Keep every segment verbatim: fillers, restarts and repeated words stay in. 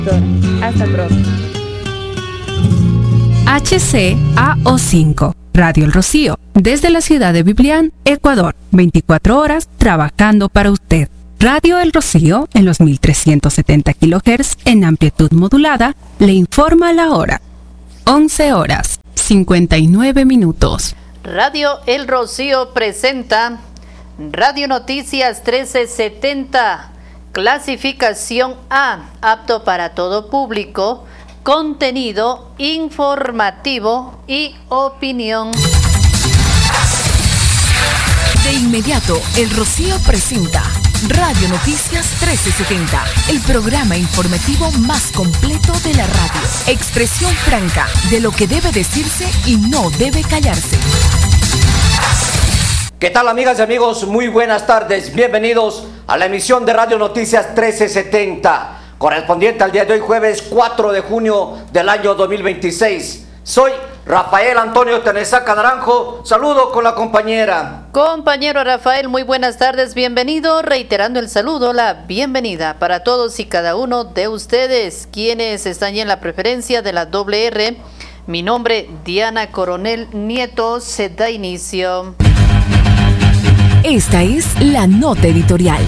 Hasta pronto. H C A O cinco, Radio El Rocío, desde la ciudad de Biblián, Ecuador, veinticuatro horas trabajando para usted. Radio El Rocío, en los mil trescientos setenta kilohertz en amplitud modulada, le informa la hora. once horas, cincuenta y nueve minutos. Radio El Rocío presenta Radio Noticias trece setenta, clasificación A, apto para todo público, contenido informativo y opinión. De inmediato, El Rocío presenta Radio Noticias trece setenta, el programa informativo más completo de la radio. Expresión franca de lo que debe decirse y no debe callarse. ¿Qué tal, amigas y amigos? Muy buenas tardes. Bienvenidos a la emisión de Radio Noticias trece setenta, correspondiente al día de hoy, jueves cuatro de junio del año dos mil veintiséis. Soy Rafael Antonio Tenesaca Naranjo. Saludo con la compañera. Compañero Rafael, muy buenas tardes, bienvenido. Reiterando el saludo, la bienvenida para todos y cada uno de ustedes, quienes están ya en la preferencia de la doble R. Mi nombre, Diana Coronel Nieto, se da inicio. Esta es la nota editorial.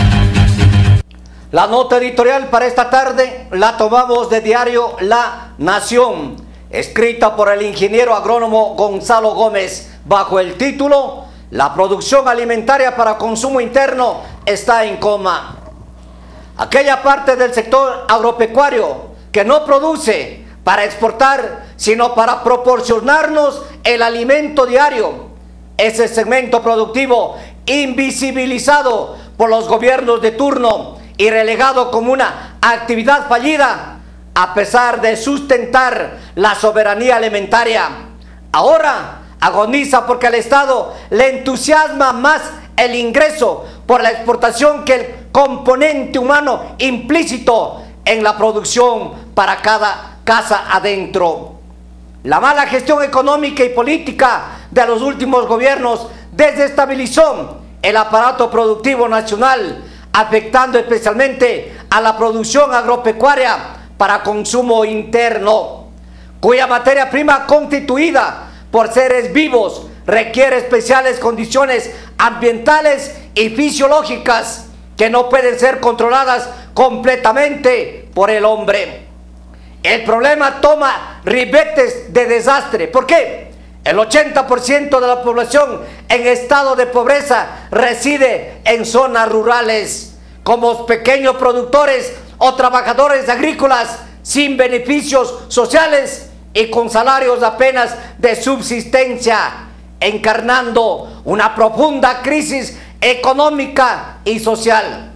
La nota editorial para esta tarde la tomamos de diario La Nación, escrita por el ingeniero agrónomo Gonzalo Gómez, bajo el título La producción alimentaria para consumo interno está en coma. Aquella parte del sector agropecuario que no produce para exportar, sino para proporcionarnos el alimento diario, ese segmento productivo invisibilizado por los gobiernos de turno y relegado como una actividad fallida, a pesar de sustentar la soberanía alimentaria, ahora agoniza porque al Estado le entusiasma más el ingreso por la exportación que el componente humano implícito en la producción para cada casa adentro. La mala gestión económica y política de los últimos gobiernos desestabilizó el aparato productivo nacional, afectando especialmente a la producción agropecuaria para consumo interno, cuya materia prima constituida por seres vivos requiere especiales condiciones ambientales y fisiológicas que no pueden ser controladas completamente por el hombre. El problema toma ribetes de desastre. ¿Por qué? El ochenta por ciento de la población en estado de pobreza reside en zonas rurales, como pequeños productores o trabajadores agrícolas sin beneficios sociales y con salarios apenas de subsistencia, encarnando una profunda crisis económica y social.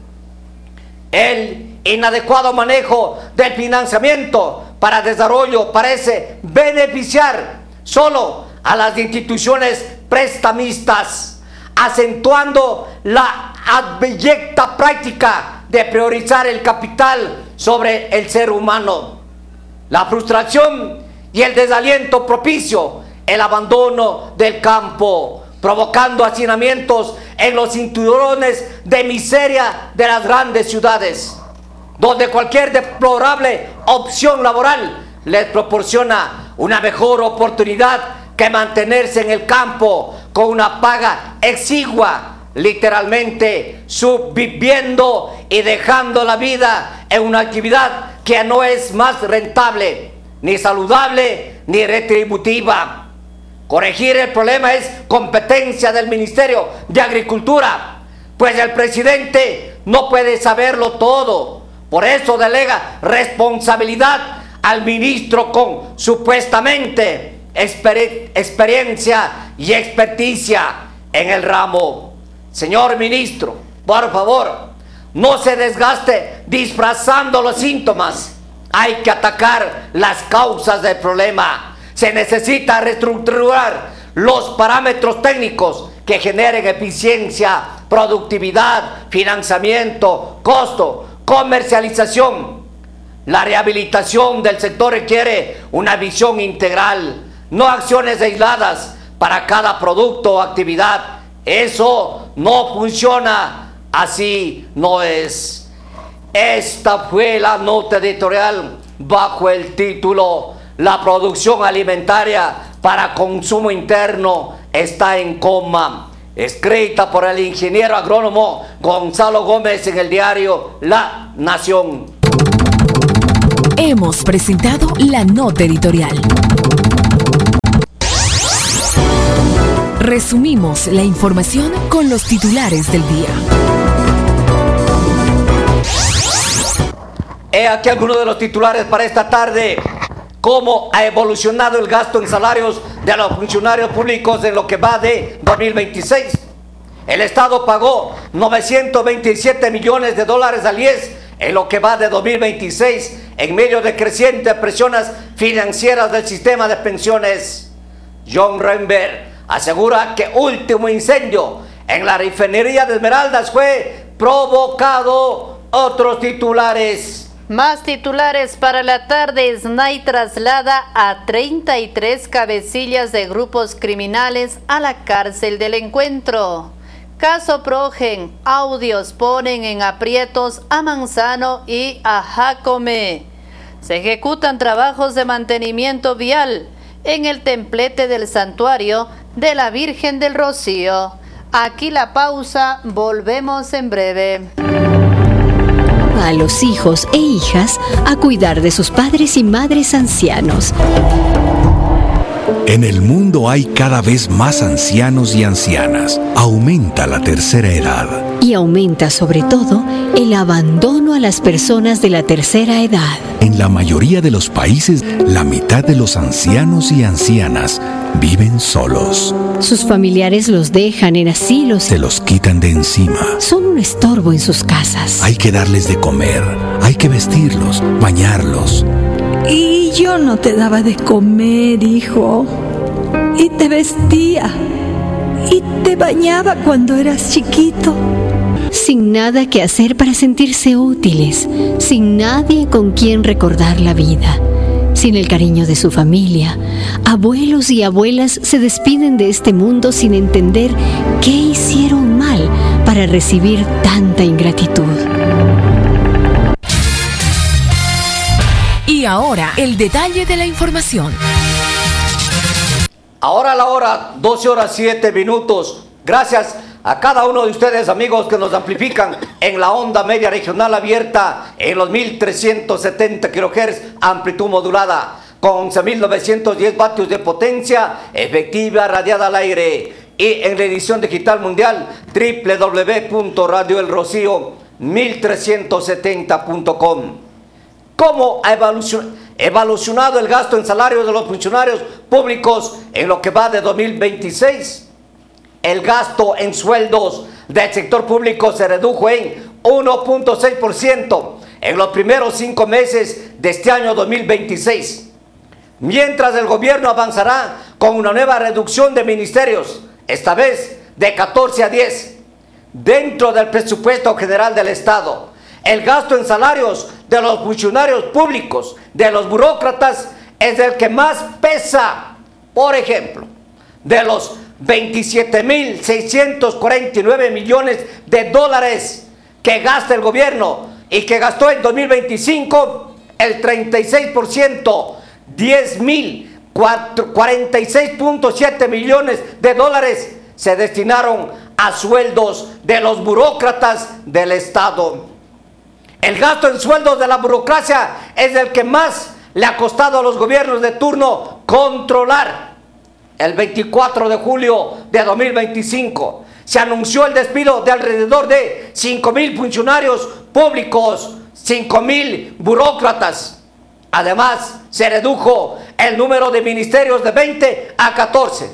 El inadecuado manejo del financiamiento para desarrollo parece beneficiar solo a las instituciones prestamistas, acentuando la abyecta práctica de priorizar el capital sobre el ser humano. La frustración y el desaliento propicio el abandono del campo, provocando hacinamientos en los cinturones de miseria de las grandes ciudades, donde cualquier deplorable opción laboral les proporciona una mejor oportunidad que mantenerse en el campo con una paga exigua, literalmente subviviendo y dejando la vida en una actividad que no es más rentable, ni saludable, ni retributiva. Corregir el problema es competencia del Ministerio de Agricultura, pues el presidente no puede saberlo todo. Por eso delega responsabilidad al ministro con supuestamente exper- experiencia y experticia en el ramo. Señor ministro, por favor, no se desgaste disfrazando los síntomas. Hay que atacar las causas del problema. Se necesita reestructurar los parámetros técnicos que generen eficiencia, productividad, financiamiento, costo, comercialización. La rehabilitación del sector requiere una visión integral, no acciones aisladas para cada producto o actividad. Eso no funciona, así no es. Esta fue la nota editorial bajo el título "La producción alimentaria para consumo interno está en coma", escrita por el ingeniero agrónomo Gonzalo Gómez en el diario La Nación. Hemos presentado la nota editorial. Resumimos la información con los titulares del día. He aquí algunos de los titulares para esta tarde. ¿Cómo ha evolucionado el gasto en salarios de los funcionarios públicos en lo que va de dos mil veintiséis? El Estado pagó novecientos veintisiete millones de dólares al I E S en lo que va de dos mil veintiséis en medio de crecientes presiones financieras del sistema de pensiones. John Renberg asegura que último incendio en la refinería de Esmeraldas fue provocado. Otros titulares. Más titulares para la tarde. S N A I traslada a treinta y tres cabecillas de grupos criminales a la cárcel del Encuentro. Caso Progen, audios ponen en aprietos a Manzano y a Jacome. Se ejecutan trabajos de mantenimiento vial en el templete del santuario de la Virgen del Rocío. Aquí la pausa, volvemos en breve. A los hijos e hijas a cuidar de sus padres y madres ancianos. En el mundo hay cada vez más ancianos y ancianas. Aumenta la tercera edad. Y aumenta sobre todo el abandono a las personas de la tercera edad. En la mayoría de los países, la mitad de los ancianos y ancianas viven solos. Sus familiares los dejan en asilos. Se los quitan de encima. Son un estorbo en sus casas. Hay que darles de comer, hay que vestirlos, bañarlos. Y yo no te daba de comer, hijo. Y te vestía. Y te bañaba cuando eras chiquito. Sin nada que hacer para sentirse útiles. Sin nadie con quien recordar la vida. Sin el cariño de su familia. Abuelos y abuelas se despiden de este mundo sin entender qué hicieron mal para recibir tanta ingratitud. Y ahora, el detalle de la información. Ahora la hora, doce horas siete minutos. Gracias a cada uno de ustedes, amigos, que nos amplifican en la onda media regional abierta en los mil trescientos setenta kilohertz, amplitud modulada, con once mil novecientos diez vatios de potencia efectiva radiada al aire. Y en la edición digital mundial, doble u doble u doble u punto radio el rocío mil trescientos setenta punto com. ¿Cómo ha evolucionado el gasto en salarios de los funcionarios públicos en lo que va de dos mil veintiséis? El gasto en sueldos del sector público se redujo en uno punto seis por ciento en los primeros cinco meses de este año dos mil veintiséis, mientras el gobierno avanzará con una nueva reducción de ministerios, esta vez de catorce a diez, dentro del presupuesto general del Estado. El gasto en salarios de los funcionarios públicos, de los burócratas, es el que más pesa. Por ejemplo, de los veintisiete mil seiscientos cuarenta y nueve millones de dólares que gasta el gobierno y que gastó en dos mil veinticinco, el treinta y seis por ciento, diez mil cuarenta y seis punto siete millones de dólares se destinaron a sueldos de los burócratas del Estado. El gasto en sueldos de la burocracia es el que más le ha costado a los gobiernos de turno controlar. El veinticuatro de julio de dos mil veinticinco se anunció el despido de alrededor de cinco mil funcionarios públicos, cinco mil burócratas. Además, se redujo el número de ministerios de veinte a catorce.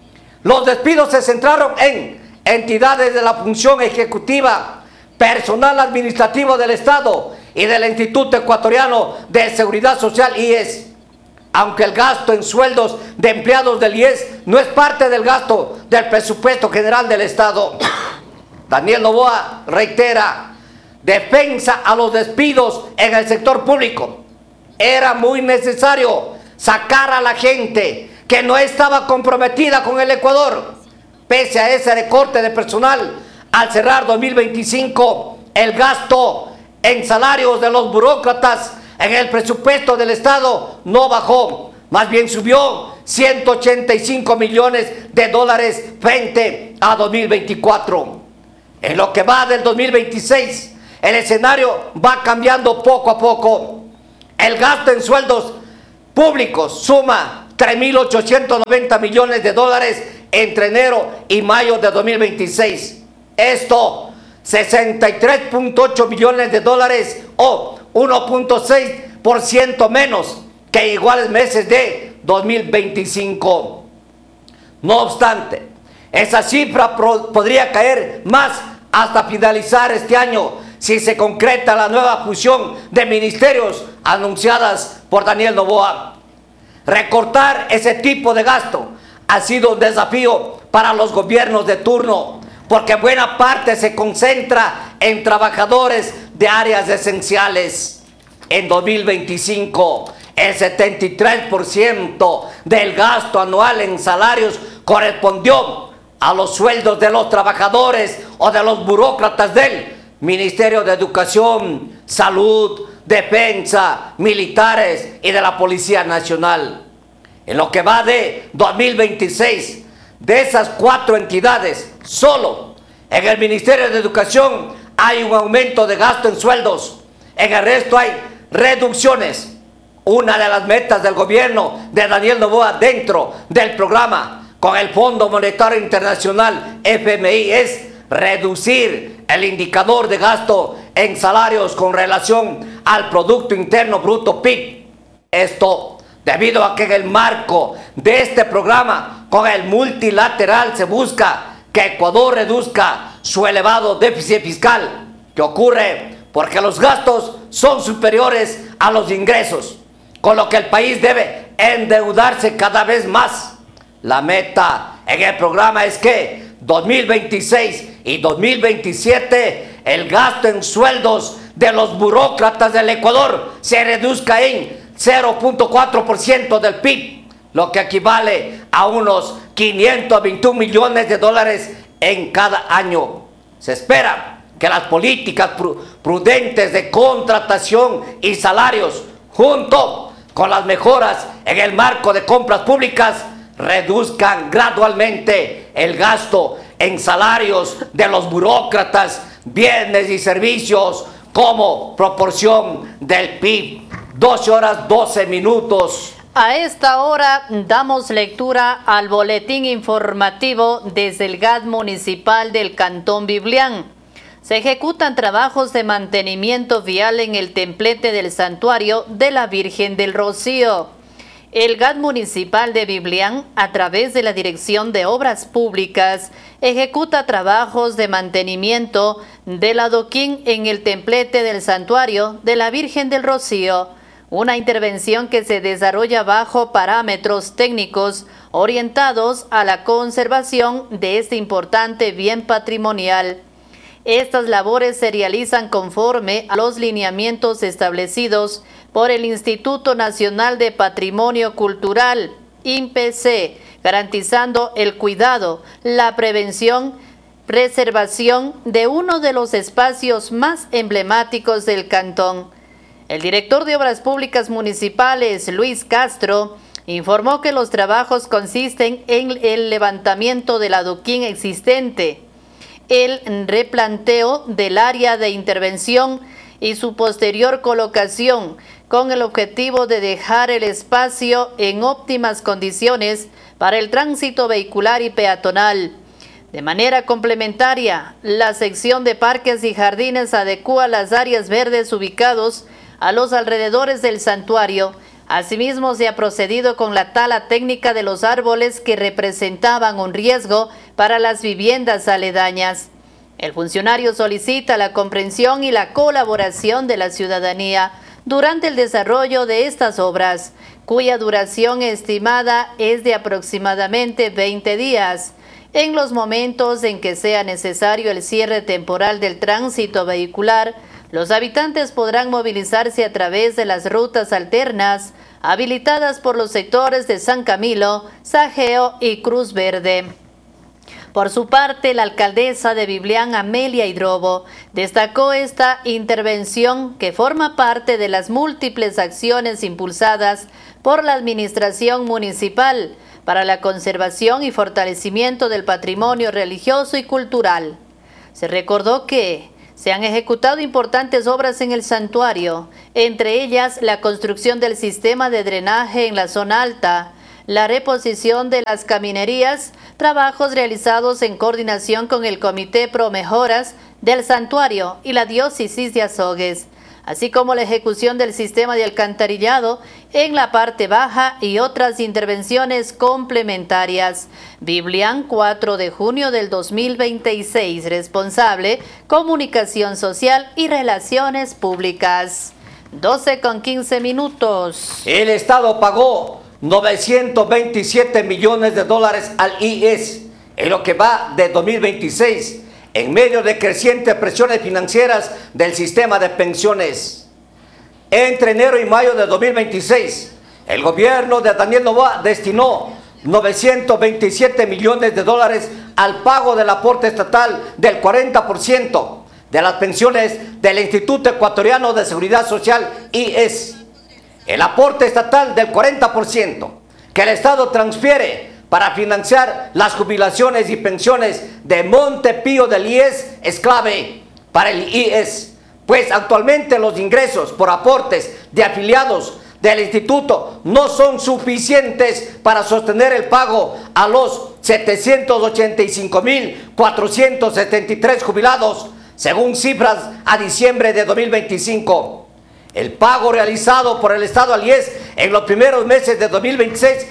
Los despidos se centraron en entidades de la función ejecutiva, personal administrativo del Estado y del Instituto Ecuatoriano de Seguridad Social, I E S. Aunque el gasto en sueldos de empleados del I E S no es parte del gasto del presupuesto general del Estado, Daniel Noboa reitera: defensa a los despidos en el sector público. Era muy necesario sacar a la gente que no estaba comprometida con el Ecuador. Pese a ese recorte de personal, al cerrar dos mil veinticinco, el gasto en salarios de los burócratas en el presupuesto del Estado no bajó, más bien subió ciento ochenta y cinco millones de dólares frente a dos mil veinticuatro. En lo que va del dos mil veintiséis, el escenario va cambiando poco a poco. El gasto en sueldos públicos suma tres mil ochocientos noventa millones de dólares entre enero y mayo de dos mil veintiséis. Esto, sesenta y tres punto ocho millones de dólares o uno punto seis por ciento menos que iguales meses de dos mil veinticinco. No obstante, esa cifra podría caer más hasta finalizar este año si se concreta la nueva fusión de ministerios anunciadas por Daniel Noboa. Recortar ese tipo de gasto ha sido un desafío para los gobiernos de turno, porque buena parte se concentra en trabajadores de áreas esenciales. En dos mil veinticinco, el setenta y tres por ciento del gasto anual en salarios correspondió a los sueldos de los trabajadores o de los burócratas del Ministerio de Educación, Salud, Defensa, Militares y de la Policía Nacional. En lo que va de dos mil veintiséis, de esas cuatro entidades, solo en el Ministerio de Educación hay un aumento de gasto en sueldos. En el resto hay reducciones. Una de las metas del gobierno de Daniel Noboa dentro del programa con el Fondo Monetario Internacional F M I es reducir el indicador de gasto en salarios con relación al Producto Interno Bruto P I B. Esto debido a que en el marco de este programa con el multilateral se busca que Ecuador reduzca su elevado déficit fiscal, que ocurre porque los gastos son superiores a los ingresos, con lo que el país debe endeudarse cada vez más. La meta en el programa es que dos mil veintiséis y dos mil veintisiete el gasto en sueldos de los burócratas del Ecuador se reduzca en cero punto cuatro por ciento del P I B, lo que equivale a unos quinientos veintiún millones de dólares en cada año. Se espera que las políticas prudentes de contratación y salarios, junto con las mejoras en el marco de compras públicas, reduzcan gradualmente el gasto en salarios de los burócratas, bienes y servicios como proporción del P I B. doce horas doce minutos. A esta hora damos lectura al boletín informativo desde el G A D municipal del Cantón Biblián. Se ejecutan trabajos de mantenimiento vial en el templete del santuario de la Virgen del Rocío. El G A D municipal de Biblián, a través de la Dirección de Obras Públicas, ejecuta trabajos de mantenimiento del adoquín en el templete del santuario de la Virgen del Rocío, una intervención que se desarrolla bajo parámetros técnicos orientados a la conservación de este importante bien patrimonial. Estas labores se realizan conforme a los lineamientos establecidos por el Instituto Nacional de Patrimonio Cultural, I N P C, garantizando el cuidado, la prevención, preservación de uno de los espacios más emblemáticos del cantón. El director de Obras Públicas Municipales, Luis Castro, informó que los trabajos consisten en el levantamiento del adoquín existente, el replanteo del área de intervención y su posterior colocación, con el objetivo de dejar el espacio en óptimas condiciones para el tránsito vehicular y peatonal. De manera complementaria, la sección de parques y jardines adecúa las áreas verdes ubicados a los alrededores del santuario. Asimismo, se ha procedido con la tala técnica de los árboles que representaban un riesgo para las viviendas aledañas. El funcionario solicita la comprensión y la colaboración de la ciudadanía durante el desarrollo de estas obras, cuya duración estimada es de aproximadamente veinte días. En los momentos en que sea necesario el cierre temporal del tránsito vehicular, los habitantes podrán movilizarse a través de las rutas alternas habilitadas por los sectores de San Camilo, Sajeo y Cruz Verde. Por su parte, la alcaldesa de Biblián, Amelia Hidrobo, destacó esta intervención que forma parte de las múltiples acciones impulsadas por la administración municipal para la conservación y fortalecimiento del patrimonio religioso y cultural. Se recordó que se han ejecutado importantes obras en el santuario, entre ellas la construcción del sistema de drenaje en la zona alta, la reposición de las caminerías, trabajos realizados en coordinación con el Comité Pro Mejoras del Santuario y la Diócesis de Azogues, así como la ejecución del sistema de alcantarillado en la parte baja y otras intervenciones complementarias. Biblián, cuatro de junio del dos mil veintiséis, responsable, Comunicación Social y Relaciones Públicas. doce con quince minutos. El Estado pagó novecientos veintisiete millones de dólares al I E S en lo que va de dos mil veintiséis, en medio de crecientes presiones financieras del sistema de pensiones. Entre enero y mayo de dos mil veintiséis, el gobierno de Daniel Noboa destinó novecientos veintisiete millones de dólares al pago del aporte estatal del cuarenta por ciento de las pensiones del Instituto Ecuatoriano de Seguridad Social, I E S. El aporte estatal del cuarenta por ciento que el Estado transfiere para financiar las jubilaciones y pensiones de Montepío del I E S es clave para el I E S, pues actualmente los ingresos por aportes de afiliados del instituto no son suficientes para sostener el pago a los setecientos ochenta y cinco mil cuatrocientos setenta y tres jubilados, según cifras a diciembre de dos mil veinticinco. El pago realizado por el Estado al I E S en los primeros meses de dos mil veintiséis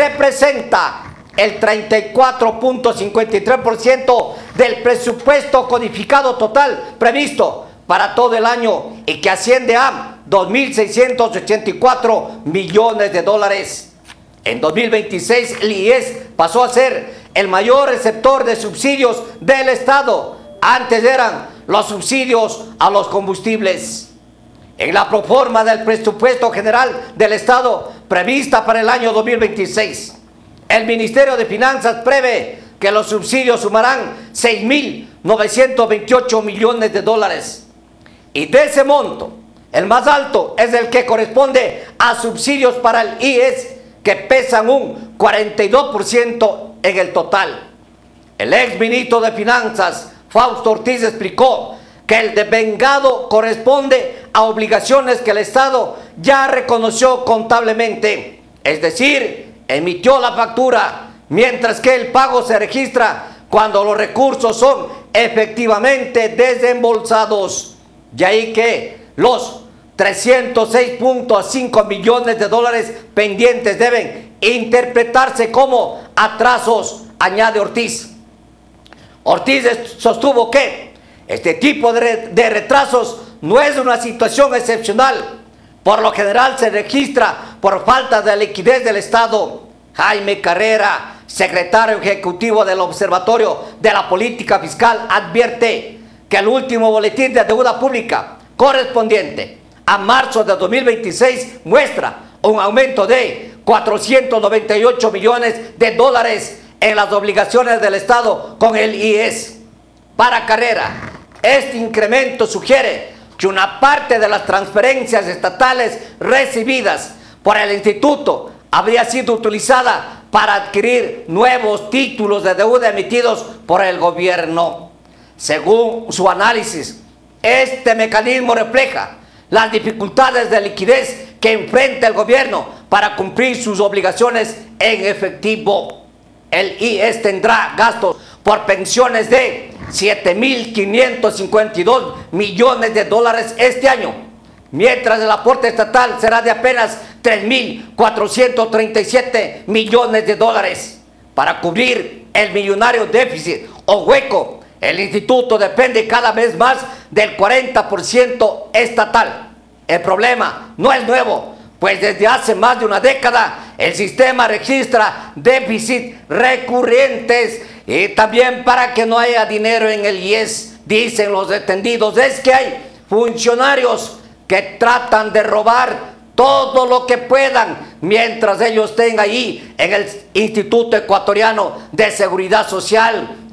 representa el treinta y cuatro punto cincuenta y tres por ciento del presupuesto codificado total previsto para todo el año y que asciende a dos mil seiscientos ochenta y cuatro millones de dólares. En dos mil veintiséis el I E S pasó a ser el mayor receptor de subsidios del Estado. Antes eran los subsidios a los combustibles. En la proforma del presupuesto general del Estado prevista para el año dos mil veintiséis, el Ministerio de Finanzas prevé que los subsidios sumarán seis mil novecientos veintiocho millones de dólares. Y de ese monto, el más alto es el que corresponde a subsidios para el I E S, que pesan un cuarenta y dos por ciento en el total. El ex ministro de Finanzas, Fausto Ortiz, explicó que el devengado corresponde a obligaciones que el Estado ya reconoció contablemente, es decir, emitió la factura, mientras que el pago se registra cuando los recursos son efectivamente desembolsados. Y ahí que los trescientos seis punto cinco millones de dólares pendientes deben interpretarse como atrasos, añade Ortiz. Ortiz sostuvo que este tipo de, de retrasos no es una situación excepcional. Por lo general se registra por falta de liquidez del Estado. Jaime Carrera, secretario ejecutivo del Observatorio de la Política Fiscal, advierte que el último boletín de deuda pública correspondiente a marzo de dos mil veintiséis muestra un aumento de cuatrocientos noventa y ocho millones de dólares en las obligaciones del Estado con el I E S. Para Carrera, este incremento sugiere que una parte de las transferencias estatales recibidas por el instituto habría sido utilizada para adquirir nuevos títulos de deuda emitidos por el gobierno. Según su análisis, este mecanismo refleja las dificultades de liquidez que enfrenta el gobierno para cumplir sus obligaciones en efectivo. El I E S tendrá gastos por pensiones de siete mil quinientos cincuenta y dos millones de dólares este año, mientras el aporte estatal será de apenas tres mil cuatrocientos treinta y siete millones de dólares. Para cubrir el millonario déficit o hueco, el instituto depende cada vez más del cuarenta por ciento estatal. El problema no es nuevo, pues desde hace más de una década el sistema registra déficits recurrentes. Y también para que no haya dinero en el I E S, dicen los entendidos, es que hay funcionarios que tratan de robar todo lo que puedan mientras ellos estén ahí en el Instituto Ecuatoriano de Seguridad Social,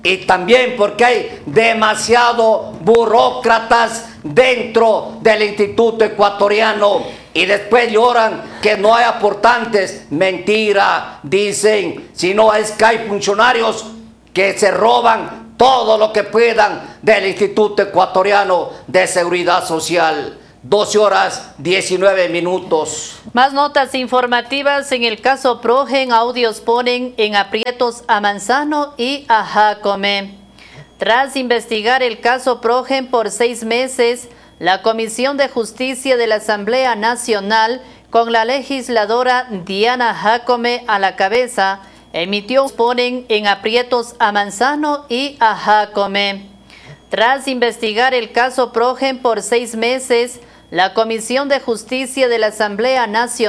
y también porque hay demasiados burócratas dentro del Instituto Ecuatoriano y después lloran que no hay aportantes. Mentira, dicen, si no es que hay funcionarios que se roban todo lo que puedan del Instituto Ecuatoriano de Seguridad Social. doce horas diecinueve minutos. Más notas informativas en el caso Progen. Audios ponen en aprietos a Manzano y a Jacome. Tras investigar el caso Progen por seis meses, la Comisión de Justicia de la Asamblea Nacional, con la legisladora Diana Jacome a la cabeza, emitió ponen en aprietos a Manzano y a Jacome. Tras investigar el caso Progen por seis meses, la Comisión de Justicia de la Asamblea Nacional